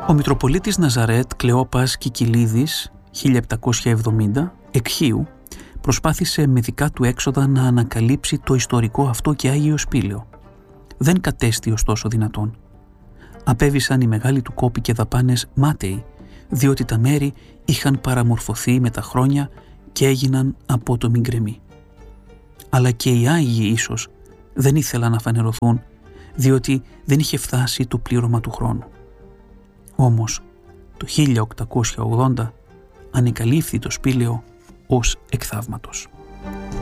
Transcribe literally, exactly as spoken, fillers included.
Ο Μητροπολίτης Ναζαρέτ Κλεόπας Κικιλίδης χίλια επτακόσια εβδομήντα εκ Χίου προσπάθησε με δικά του έξοδα να ανακαλύψει το ιστορικό αυτό και Άγιο Σπήλαιο. Δεν κατέστη ωστόσο δυνατόν. Απέβησαν οι μεγάλοι του κόποι και δαπάνες μάταιοι, διότι τα μέρη είχαν παραμορφωθεί με τα χρόνια και έγιναν απότομοι γκρεμοί. Αλλά και οι Άγιοι ίσως δεν ήθελαν να φανερωθούν, διότι δεν είχε φτάσει το πλήρωμα του χρόνου. Όμως, το χίλια οκτακόσια ογδόντα ανεκαλύφθη το σπήλαιο ως εκ θαύματος.